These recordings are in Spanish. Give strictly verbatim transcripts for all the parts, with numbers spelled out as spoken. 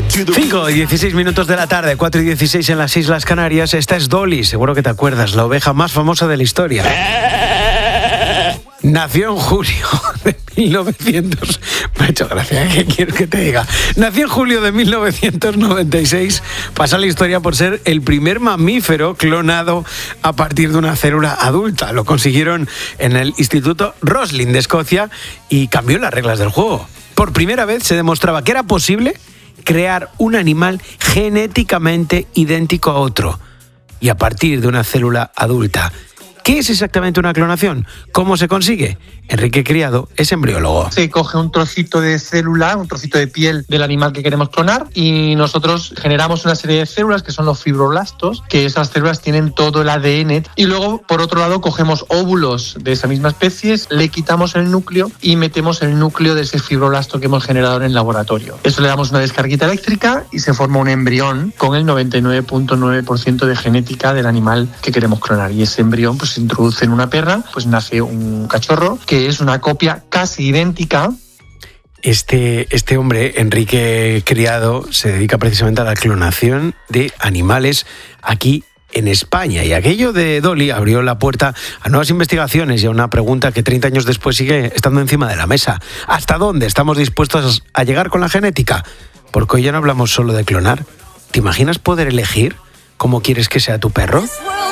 cinco y dieciséis minutos de la tarde, cuatro y dieciséis en las Islas Canarias. Esta es Dolly, seguro que te acuerdas, la oveja más famosa de la historia. Nació en julio de mil novecientos... Me ha hecho gracia, ¿qué quieres que te diga? Nació en julio de mil novecientos noventa y seis. Pasa la historia por ser el primer mamífero clonado a partir de una célula adulta. Lo consiguieron en el Instituto Roslin de Escocia y cambió las reglas del juego. Por primera vez se demostraba que era posible crear un animal genéticamente idéntico a otro y a partir de una célula adulta. ¿Qué es exactamente una clonación? ¿Cómo se consigue? Enrique Criado es embriólogo. Se coge un trocito de célula, un trocito de piel del animal que queremos clonar y nosotros generamos una serie de células que son los fibroblastos, que esas células tienen todo el A D N y luego, por otro lado, cogemos óvulos de esa misma especie, le quitamos el núcleo y metemos el núcleo de ese fibroblasto que hemos generado en el laboratorio. Eso le damos una descarguita eléctrica y se forma un embrión con el noventa y nueve punto nueve por ciento de genética del animal que queremos clonar. Y ese embrión pues, se introduce en una perra, pues nace un cachorro que es una copia casi idéntica. Este, este hombre, Enrique Criado, se dedica precisamente a la clonación de animales aquí en España. Y aquello de Dolly abrió la puerta a nuevas investigaciones y a una pregunta que treinta años después sigue estando encima de la mesa. ¿Hasta dónde estamos dispuestos a llegar con la genética? Porque hoy ya no hablamos solo de clonar. ¿Te imaginas poder elegir cómo quieres que sea tu perro?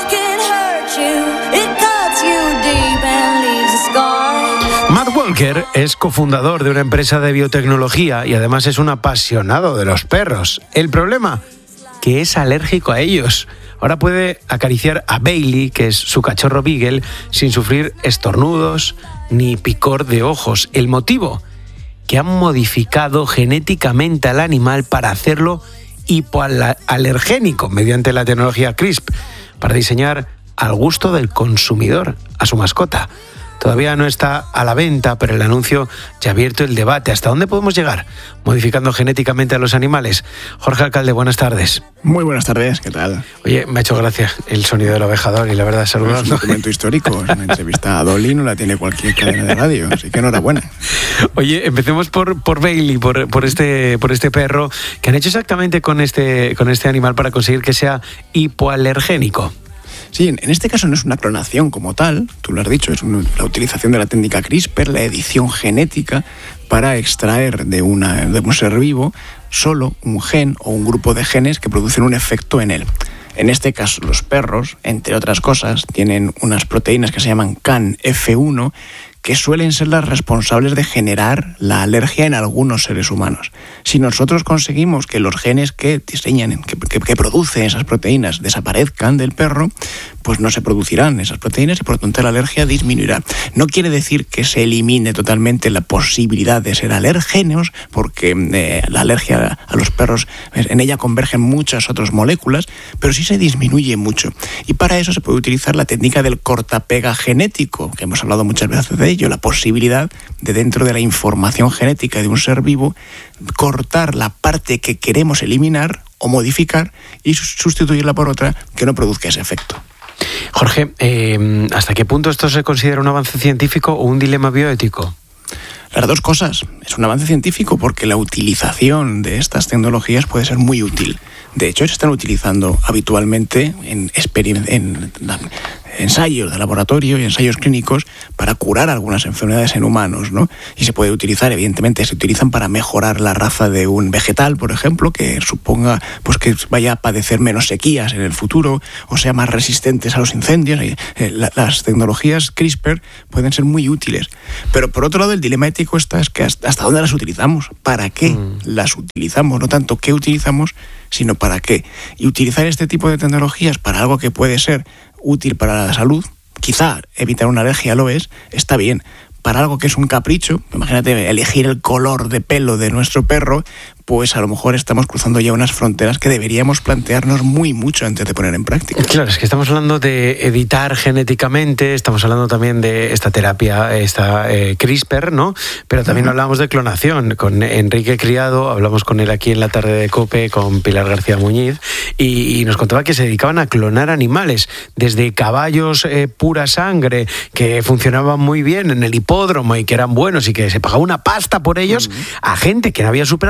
Matt Walker es cofundador de una empresa de biotecnología y además es un apasionado de los perros. El problema, que es alérgico a ellos. Ahora puede acariciar a Bailey, que es su cachorro Beagle, sin sufrir estornudos ni picor de ojos. El motivo, que han modificado genéticamente al animal para hacerlo hipoalergénico mediante la tecnología CRISPR, para diseñar al gusto del consumidor a su mascota. Todavía no está a la venta, pero el anuncio ya ha abierto el debate. ¿Hasta dónde podemos llegar modificando genéticamente a los animales? Jorge Alcalde, buenas tardes. Muy buenas tardes, ¿qué tal? Oye, me ha hecho gracia el sonido del ovejador y la verdad saludando. Es un documento histórico, es una entrevista a Dolly, no la tiene cualquier cadena de radio, así que enhorabuena. Oye, empecemos por, por Bailey, por, por, este, por este perro. ¿Qué han hecho exactamente con este, con este animal para conseguir que sea hipoalergénico? Sí, en este caso no es una clonación como tal, tú lo has dicho, es una, la utilización de la técnica CRISPR, la edición genética para extraer de, una, de un ser vivo solo un gen o un grupo de genes que producen un efecto en él. En este caso, los perros, entre otras cosas, tienen unas proteínas que se llaman C A N F uno, que suelen ser las responsables de generar la alergia en algunos seres humanos. Si nosotros conseguimos que los genes que diseñan, que, que, que producen esas proteínas desaparezcan del perro, pues no se producirán esas proteínas y por lo tanto la alergia disminuirá. No quiere decir que se elimine totalmente la posibilidad de ser alergéneos, porque eh, la alergia a los perros, en ella convergen muchas otras moléculas, pero sí se disminuye mucho. Y para eso se puede utilizar la técnica del cortapega genético, que hemos hablado muchas veces de ello, la posibilidad de dentro de la información genética de un ser vivo cortar la parte que queremos eliminar o modificar y sustituirla por otra que no produzca ese efecto. Jorge, eh, ¿hasta qué punto esto se considera un avance científico o un dilema bioético? Las dos cosas. Es un avance científico porque la utilización de estas tecnologías puede ser muy útil. De hecho, se están utilizando habitualmente en, experien- en ensayos de laboratorio y ensayos clínicos para curar algunas enfermedades en humanos, ¿no? Y se puede utilizar, evidentemente, se utilizan para mejorar la raza de un vegetal, por ejemplo, que suponga pues que vaya a padecer menos sequías en el futuro o sea más resistentes a los incendios. Las tecnologías CRISPR pueden ser muy útiles. Pero por otro lado, el dilema ético está es que hasta dónde las utilizamos, para qué mm. las utilizamos, no tanto qué utilizamos, sino para qué. Y utilizar este tipo de tecnologías para algo que puede ser útil para la salud, quizá evitar una alergia lo es, está bien. Para algo que es un capricho, imagínate elegir el color de pelo de nuestro perro, pues a lo mejor estamos cruzando ya unas fronteras que deberíamos plantearnos muy mucho antes de poner en práctica. Claro, es que estamos hablando de editar genéticamente, estamos hablando también de esta terapia, esta eh, CRISPR, ¿no? Pero también uh-huh. hablamos de clonación. Con Enrique Criado, hablamos con él aquí en la tarde de COPE, con Pilar García Muñiz, y, y nos contaba que se dedicaban a clonar animales, desde caballos eh, pura sangre, que funcionaban muy bien en el hipódromo y que eran buenos y que se pagaba una pasta por ellos, uh-huh. a gente que no había superado el duelo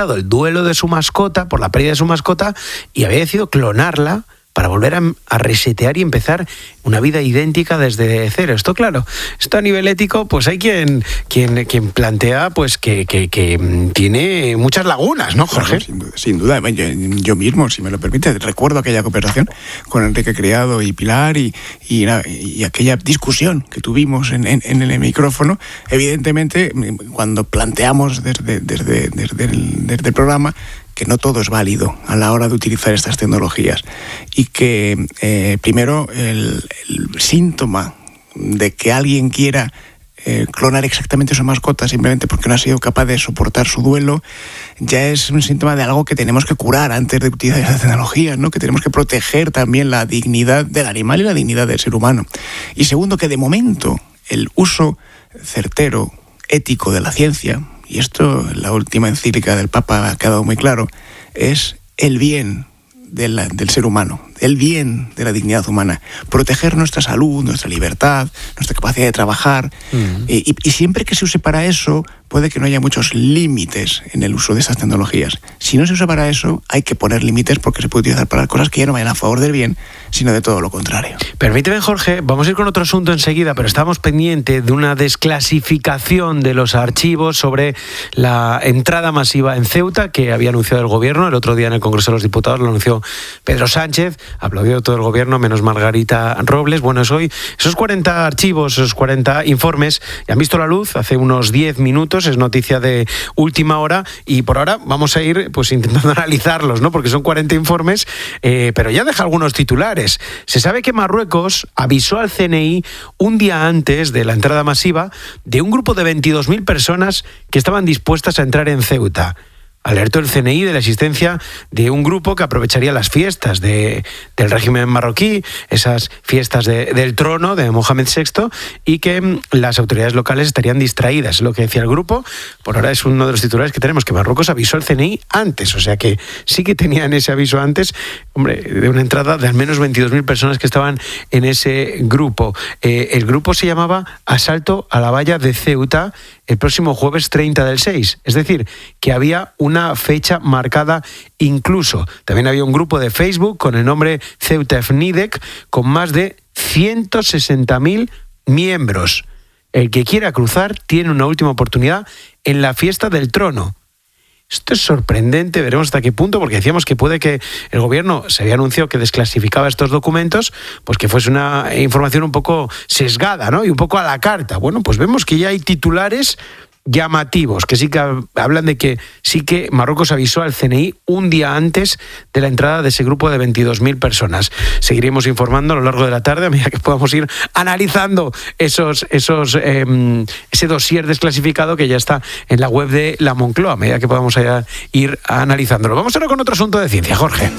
duelo de su mascota, por la pérdida de su mascota, y había decidido clonarla para volver a, a resetear y empezar una vida idéntica desde cero. Esto, claro, esto a nivel ético, pues hay quien quien, quien plantea pues que, que, que tiene muchas lagunas, ¿no, Jorge? Claro, sin duda. Sin duda. Yo, yo mismo, si me lo permite, recuerdo aquella conversación con Enrique Criado y Pilar y, y, y aquella discusión que tuvimos en, en, en el micrófono. Evidentemente, cuando planteamos desde, desde, desde, el, desde el programa que no todo es válido a la hora de utilizar estas tecnologías y que eh, primero el, el síntoma de que alguien quiera eh, clonar exactamente su mascota simplemente porque no ha sido capaz de soportar su duelo ya es un síntoma de algo que tenemos que curar antes de utilizar estas tecnologías, ¿no? Que tenemos que proteger también la dignidad del animal y la dignidad del ser humano. Y segundo, que de momento el uso certero, ético de la ciencia, y esto, la última encíclica del Papa ha quedado muy claro, es el bien de la, del ser humano, el bien de la dignidad humana, proteger nuestra salud, nuestra libertad, nuestra capacidad de trabajar, uh-huh. y, y siempre que se use para eso, puede que no haya muchos límites en el uso de estas tecnologías. Si no se usa para eso, hay que poner límites porque se puede utilizar para cosas que ya no vayan a favor del bien, sino de todo lo contrario. Permíteme, Jorge, vamos a ir con otro asunto enseguida, pero estamos pendientes de una desclasificación de los archivos sobre la entrada masiva en Ceuta que había anunciado el gobierno. El otro día en el Congreso de los Diputados lo anunció Pedro Sánchez, aplaudió todo el gobierno, menos Margarita Robles. Bueno, es hoy esos cuarenta archivos, esos cuarenta informes, ya han visto la luz hace unos diez minutos, es noticia de última hora, y por ahora vamos a ir pues intentando analizarlos, ¿no? Porque son cuarenta informes, eh, pero ya deja algunos titulares. Se sabe que Marruecos avisó al C N I un día antes de la entrada masiva de un grupo de veintidós mil personas que estaban dispuestas a entrar en Ceuta. Alertó el C N I de la existencia de un grupo que aprovecharía las fiestas de, del régimen marroquí, esas fiestas de, del trono de Mohamed sexto, y que las autoridades locales estarían distraídas. Es lo que decía el grupo. Por ahora es uno de los titulares que tenemos, que Marruecos avisó al C N I antes, o sea que sí que tenían ese aviso antes, hombre, de una entrada de al menos veintidós mil personas que estaban en ese grupo. Eh, el grupo se llamaba Asalto a la Valla de Ceuta el próximo jueves treinta del seis, es decir, que había una fecha marcada incluso. También había un grupo de Facebook con el nombre Ceuta Fnidec con más de ciento sesenta mil miembros. El que quiera cruzar tiene una última oportunidad en la fiesta del trono. Esto es sorprendente, veremos hasta qué punto, porque decíamos que puede que el gobierno se había anunciado que desclasificaba estos documentos, pues que fuese una información un poco sesgada, ¿no? Y un poco a la carta. Bueno, pues vemos que ya hay titulares llamativos, que sí que hablan de que sí que Marruecos avisó al C N I un día antes de la entrada de ese grupo de veintidós mil personas. Seguiremos informando a lo largo de la tarde a medida que podamos ir analizando esos, esos, eh, ese dossier desclasificado que ya está en la web de la Moncloa, a medida que podamos ir analizándolo. Vamos ahora con otro asunto de ciencia, Jorge.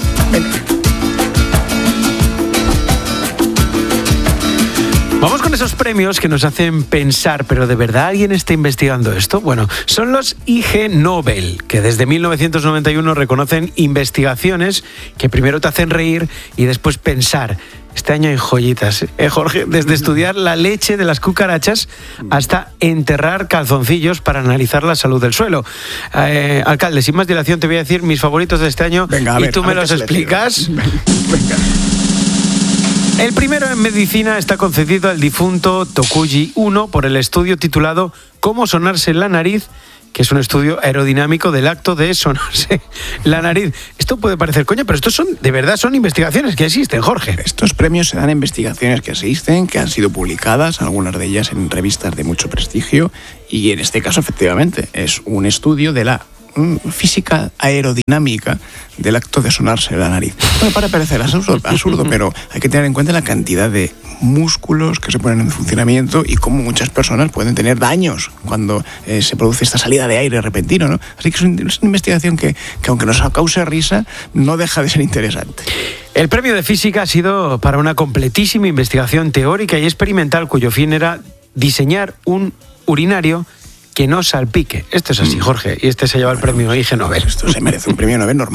Vamos con esos premios que nos hacen pensar, pero ¿de verdad alguien está investigando esto? Bueno, son los I G Nobel, que desde mil novecientos noventa y uno reconocen investigaciones que primero te hacen reír y después pensar. Este año hay joyitas, ¿eh, Jorge? Desde estudiar la leche de las cucarachas hasta enterrar calzoncillos para analizar la salud del suelo. Eh, alcalde, sin más dilación te voy a decir mis favoritos de este año. Venga, a y ver, tú me los explicas. Venga. El primero en medicina está concedido al difunto Tokuji uno por el estudio titulado Cómo sonarse la nariz, que es un estudio aerodinámico del acto de sonarse la nariz. Esto puede parecer coña, pero estos son, de verdad, son investigaciones que existen, Jorge. Estos premios se dan a investigaciones que existen, que han sido publicadas, algunas de ellas en revistas de mucho prestigio, y en este caso, efectivamente, es un estudio de la física aerodinámica del acto de sonarse la nariz. Bueno, para parecer absurdo, absurdo, pero hay que tener en cuenta la cantidad de músculos que se ponen en funcionamiento y cómo muchas personas pueden tener daños cuando eh, se produce esta salida de aire repentino, ¿no? Así que es, un, es una investigación que, que, aunque nos cause risa, no deja de ser interesante. El premio de física ha sido para una completísima investigación teórica y experimental cuyo fin era diseñar un urinario que no salpique. Esto es así, Jorge, y este se lleva el premio I G Nobel. Esto se merece un premio Nobel normal.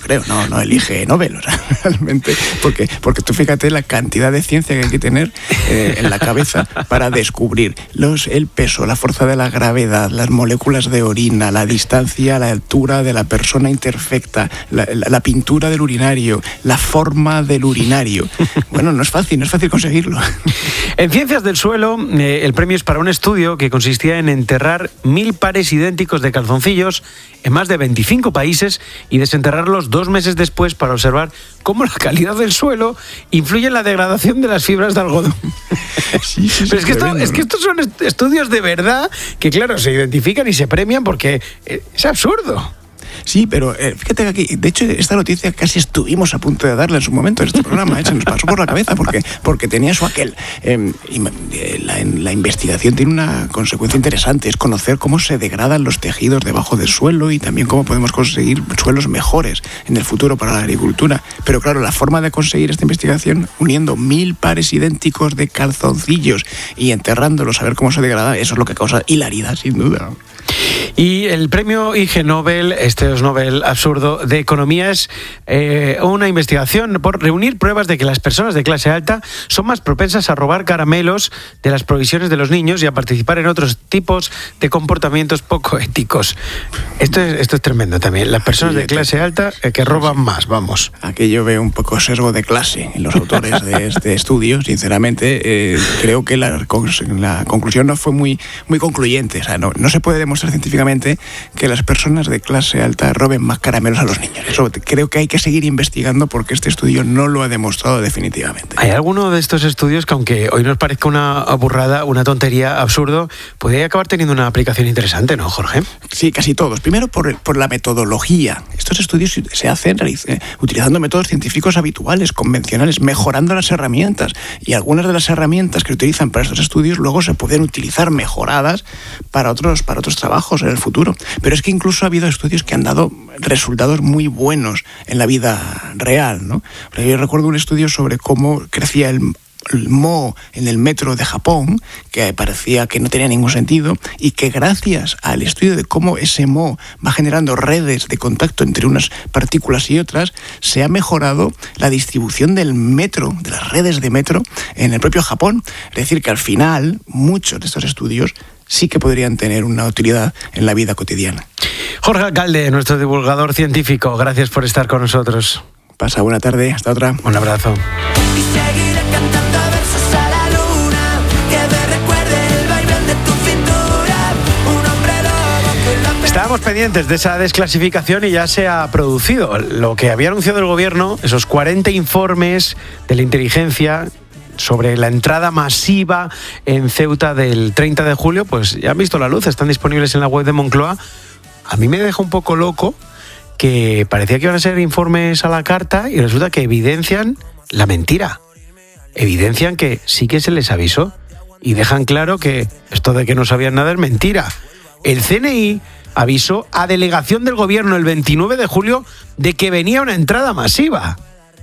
creo, no, no elige Nobel, o sea, realmente, porque, porque tú fíjate la cantidad de ciencia que hay que tener eh, en la cabeza para descubrir los, el peso, la fuerza de la gravedad, las moléculas de orina, la distancia, la altura de la persona imperfecta, la, la, la pintura del urinario, la forma del urinario. Bueno, no es fácil, no es fácil conseguirlo. En Ciencias del Suelo, eh, el premio es para un estudio que consistía en enterrar mil pares idénticos de calzoncillos en más de veinticinco países y desenterrarlos dos meses después para observar cómo la calidad del suelo influye en la degradación de las fibras de algodón. Sí, sí, Pero es que, esto, tremendo, es que estos son estudios de verdad que, claro, se identifican y se premian porque es absurdo. Sí, pero eh, fíjate que aquí, de hecho, esta noticia casi estuvimos a punto de darla en su momento en este programa, ¿eh? Se nos pasó por la cabeza porque, porque tenía su aquel. Eh, y, eh, la, la investigación tiene una consecuencia interesante, es conocer cómo se degradan los tejidos debajo del suelo y también cómo podemos conseguir suelos mejores en el futuro para la agricultura. Pero claro, la forma de conseguir esta investigación, uniendo mil pares idénticos de calzoncillos y enterrándolos a ver cómo se degrada, eso es lo que causa hilaridad, sin duda. Y el premio Ig Nobel, este es Nobel absurdo, de economía es eh, una investigación por reunir pruebas de que las personas de clase alta son más propensas a robar caramelos de las provisiones de los niños y a participar en otros tipos de comportamientos poco éticos. Esto es, esto es tremendo también. Las personas de clase alta eh, que roban más, vamos. Aquí yo veo un poco sesgo de clase en los autores de este estudio, sinceramente. Eh, creo que la, la conclusión no fue muy, muy concluyente. O sea, no, no se puede demostrar científicamente que las personas de clase alta roben más caramelos a los niños. Eso creo que hay que seguir investigando porque este estudio no lo ha demostrado definitivamente. ¿Hay alguno de estos estudios que, aunque hoy nos parezca una burrada, una tontería, absurdo, podría acabar teniendo una aplicación interesante, ¿no, Jorge? Sí, casi todos. Primero por, por la metodología. Estos estudios se hacen eh, utilizando métodos científicos habituales, convencionales, mejorando las herramientas. Y algunas de las herramientas que utilizan para estos estudios luego se pueden utilizar mejoradas para otros, para otros trabajos en el futuro. Pero es que incluso ha habido estudios que han dado resultados muy buenos en la vida real, ¿no? Yo recuerdo un estudio sobre cómo crecía el el moho en el metro de Japón, que parecía que no tenía ningún sentido, y que gracias al estudio de cómo ese moho va generando redes de contacto entre unas partículas y otras, se ha mejorado la distribución del metro, de las redes de metro, en el propio Japón. Es decir, que al final, muchos de estos estudios sí que podrían tener una utilidad en la vida cotidiana. Jorge Alcalde, nuestro divulgador científico, gracias por estar con nosotros. Pasa buena tarde, hasta otra. Un abrazo. Y seguiré cantando versos a la luna, que me recuerde el vaivén de tu cintura, un hombre lobo que la... Estábamos pendientes de esa desclasificación y ya se ha producido. Lo que había anunciado el gobierno, esos cuarenta informes de la inteligencia sobre la entrada masiva en Ceuta del treinta de julio, pues ya han visto la luz, están disponibles en la web de Moncloa. A mí me deja un poco loco que parecía que iban a ser informes a la carta y resulta que evidencian la mentira. Evidencian que sí que se les avisó y dejan claro que esto de que no sabían nada es mentira. El C N I avisó a delegación del gobierno el veintinueve de julio de que venía una entrada masiva.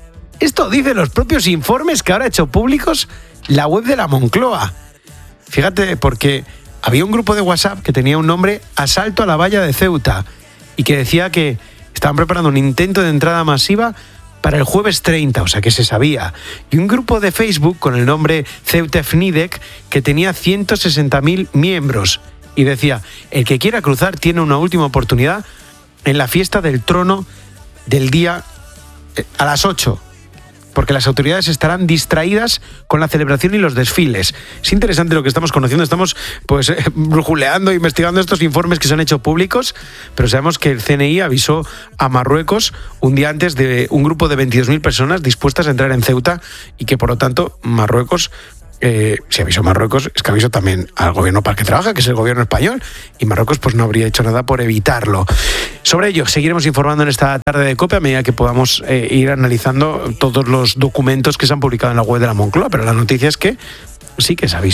Esto dicen los propios informes que ahora ha hecho públicos la web de la Moncloa. Fíjate, porque había un grupo de WhatsApp que tenía un nombre Asalto a la valla de Ceuta y que decía que estaban preparando un intento de entrada masiva para el jueves treinta, o sea que se sabía. Y un grupo de Facebook con el nombre Ceuta F N I D E C que tenía ciento sesenta mil miembros y decía, el que quiera cruzar tiene una última oportunidad en la fiesta del trono del día eh, a las ocho. Porque las autoridades estarán distraídas con la celebración y los desfiles. Es interesante lo que estamos conociendo, estamos pues eh, brujuleando, investigando estos informes que se han hecho públicos, pero sabemos que el C N I avisó a Marruecos un día antes de un grupo de veintidós mil personas dispuestas a entrar en Ceuta y que por lo tanto Marruecos, eh, si avisó a Marruecos, es que avisó también al gobierno para el que trabaja, que es el gobierno español, y Marruecos pues no habría hecho nada por evitarlo. Sobre ello seguiremos informando en esta tarde de COPE a medida que podamos eh, ir analizando todos los documentos que se han publicado en la web de la Moncloa, pero la noticia es que sí que se avisó.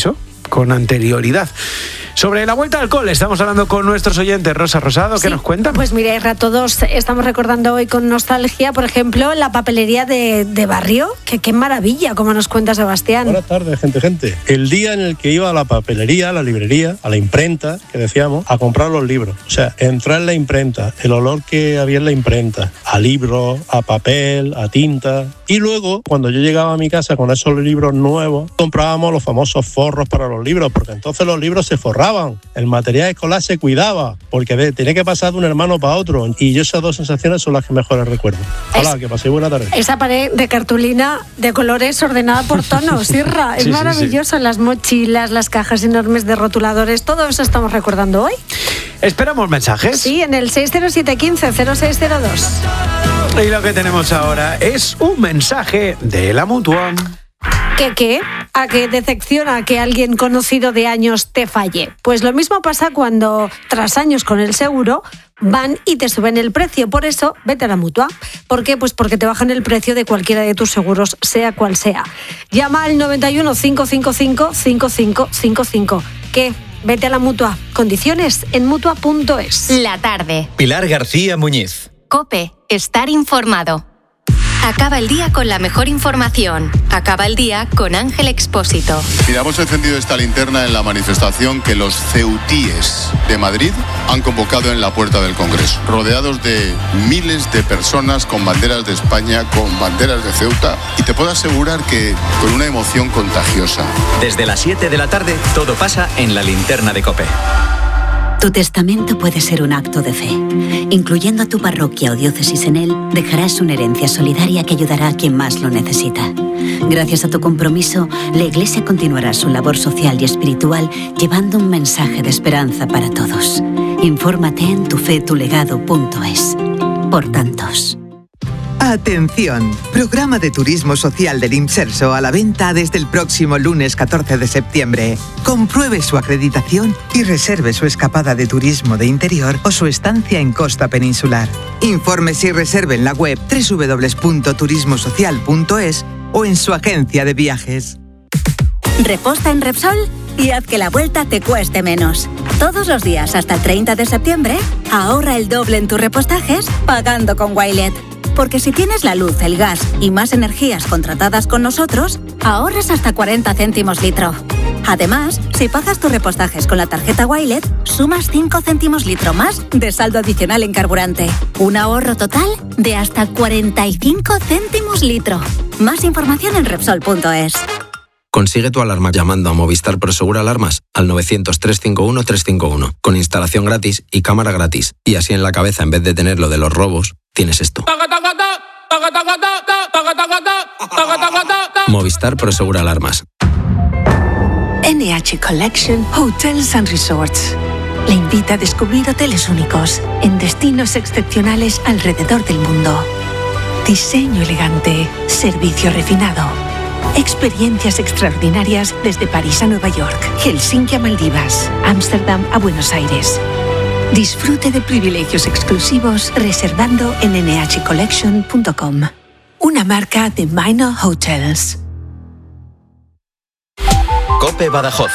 con anterioridad. Sobre la vuelta al cole, estamos hablando con nuestros oyentes. Rosa Rosado, ¿qué Sí, nos cuentan? Pues mira, Irra, todos estamos recordando hoy con nostalgia, por ejemplo, la papelería de, de barrio, que qué maravilla, como nos cuenta Sebastián. Buenas tardes, gente, gente. El día en el que iba a la papelería, a la librería, a la imprenta, que decíamos, a comprar los libros. O sea, entrar en la imprenta, el olor que había en la imprenta, a libros, a papel, a tinta. Y luego, cuando yo llegaba a mi casa con esos libros nuevos, comprábamos los famosos forros para los libros, porque entonces los libros se forraban. El material escolar se cuidaba, porque de, tenía que pasar de un hermano para otro. Y yo esas dos sensaciones son las que mejores recuerdo. Hola, que paséis buena tarde. Esa pared de cartulina de colores ordenada por tonos, Irra. Es Sí, sí, maravilloso. sí. Las mochilas, las cajas enormes de rotuladores, todo eso estamos recordando hoy. Esperamos mensajes. Sí, en el seis cero siete uno cinco cero seis cero dos. Y lo que tenemos ahora es un mensaje de la Mutua. ¿Qué qué? ¿A qué decepciona que alguien conocido de años te falle? Pues lo mismo pasa cuando, tras años con el seguro, van y te suben el precio. Por eso, vete a la Mutua. ¿Por qué? Pues porque te bajan el precio de cualquiera de tus seguros, sea cual sea. Llama al noventa y uno, cinco cinco cinco, cinco cinco cinco cinco. ¿Qué? Vete a la Mutua. Condiciones en mutua punto es. La tarde. Pilar García Muñiz. COPE. Estar informado. Acaba el día con la mejor información. Acaba el día con Ángel Expósito. Mira, hemos encendido esta linterna en la manifestación que los ceutíes de Madrid han convocado en la puerta del Congreso, rodeados de miles de personas con banderas de España, con banderas de Ceuta, y te puedo asegurar que con una emoción contagiosa. Desde las siete de la tarde, todo pasa en la linterna de COPE. Tu testamento puede ser un acto de fe. Incluyendo a tu parroquia o diócesis en él, dejarás una herencia solidaria que ayudará a quien más lo necesita. Gracias a tu compromiso, la Iglesia continuará su labor social y espiritual llevando un mensaje de esperanza para todos. Infórmate en tu fe tu legado punto es. Por tantos. Atención, programa de turismo social del IMSERSO a la venta desde el próximo lunes catorce de septiembre. Compruebe su acreditación y reserve su escapada de turismo de interior o su estancia en costa peninsular. Infórmese y reserve en la web doble u doble u doble u punto turismo social punto es o en su agencia de viajes. Reposta en Repsol y haz que la vuelta te cueste menos. Todos los días hasta el treinta de septiembre, ahorra el doble en tus repostajes pagando con Wilet. Porque si tienes la luz, el gas y más energías contratadas con nosotros, ahorras hasta cuarenta céntimos litro. Además, si pagas tus repostajes con la tarjeta Wilet, sumas cinco céntimos litro más de saldo adicional en carburante. Un ahorro total de hasta cuarenta y cinco céntimos litro. Más información en Repsol punto es. Consigue tu alarma llamando a Movistar Prosegur Alarmas al novecientos, trescientos cincuenta y uno, trescientos cincuenta y uno, con instalación gratis y cámara gratis. Y así en la cabeza, en vez de tener lo de los robos, tienes esto. Movistar Prosegur Alarmas. N H Collection Hotels and Resorts le invita a descubrir hoteles únicos en destinos excepcionales alrededor del mundo. Diseño elegante, servicio refinado. Experiencias extraordinarias desde París a Nueva York, Helsinki a Maldivas, Ámsterdam a Buenos Aires. Disfrute de privilegios exclusivos reservando en ene hache collection punto com. Una marca de Minor Hotels. COPE Badajoz.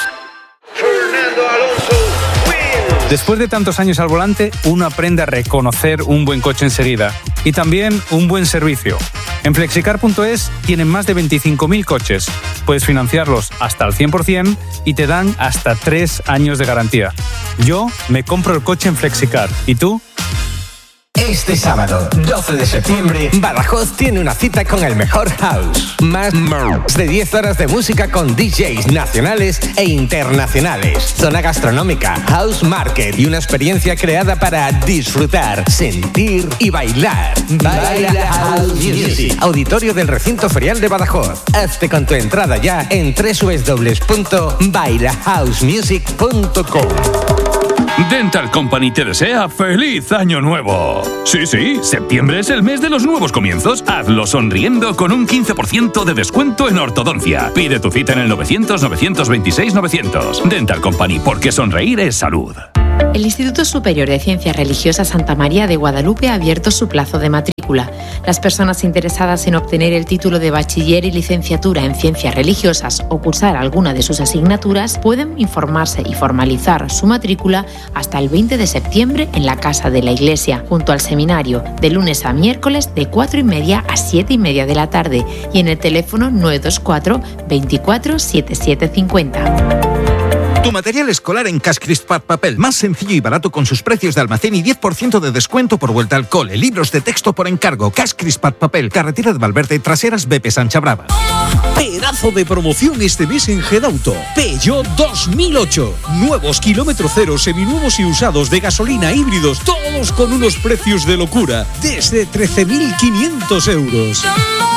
Después de tantos años al volante, uno aprende a reconocer un buen coche enseguida y también un buen servicio. En flexicar punto es tienen más de veinticinco mil coches. Puedes financiarlos hasta al cien por ciento y te dan hasta tres años de garantía. Yo me compro el coche en Flexicar. ¿Y tú? Este sábado, doce de septiembre, Badajoz tiene una cita con el mejor house. Más de diez horas de música con D Js nacionales e internacionales. Zona gastronómica, house market y una experiencia creada para disfrutar, sentir y bailar. Baila House Music. Auditorio del Recinto Ferial de Badajoz. Hazte con tu entrada ya en doble u doble u doble u punto baila house music punto com. Dental Company te desea ¡Feliz Año Nuevo! Sí, sí, septiembre es el mes de los nuevos comienzos. Hazlo sonriendo con un quince por ciento de descuento en ortodoncia. Pide tu cita en el novecientos, novecientos veintiséis, novecientos. Dental Company, porque sonreír es salud. El Instituto Superior de Ciencias Religiosas Santa María de Guadalupe ha abierto su plazo de matrícula. matrícula. Las personas interesadas en obtener el título de bachiller y licenciatura en ciencias religiosas o cursar alguna de sus asignaturas pueden informarse y formalizar su matrícula hasta el veinte de septiembre en la Casa de la Iglesia, junto al seminario, de lunes a miércoles de cuatro y media a siete y media de la tarde y en el teléfono nueve dos cuatro veinticuatro setenta y siete cincuenta. Tu material escolar en Cash Crisp Papel, más sencillo y barato con sus precios de almacén y diez por ciento de descuento por vuelta al cole. Libros de texto por encargo. Cash Crisp Papel, carretera de Valverde, Traseras, Bepe, Sancha Brava. Pedazo de promoción este mes en Gedauto. Peugeot dos mil ocho. Nuevos kilómetro cero, seminuevos y usados de gasolina, híbridos, todos con unos precios de locura. Desde trece mil quinientos euros.